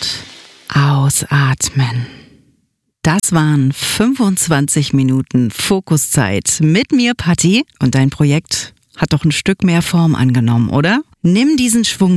ausatmen. Das waren 25 Minuten Fokuszeit mit mir, Patti. Und dein Projekt hat doch ein Stück mehr Form angenommen, oder? Nimm diesen Schwung